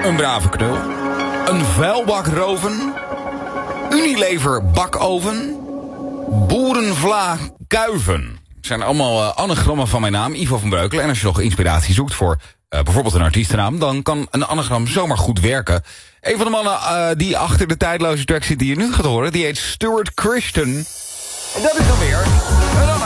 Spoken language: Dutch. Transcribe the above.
Een brave knul. Een vuilbak roven. Unilever bakoven. Boerenvla kuiven. Het zijn allemaal anagrammen van mijn naam, Ivo van Breukelen. En als je nog inspiratie zoekt voor bijvoorbeeld een artiestennaam, dan kan een anagram zomaar goed werken. Een van de mannen die achter de tijdloze track zit die je nu gaat horen, die heet Stuart Christian. En dat is dan weer een anagram.